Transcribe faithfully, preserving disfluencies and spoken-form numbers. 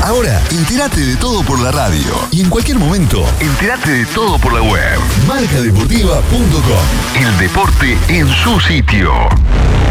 Ahora, entérate de todo por la radio. Y en cualquier momento, entérate de todo por la web. marca deportiva punto com. El deporte en su sitio.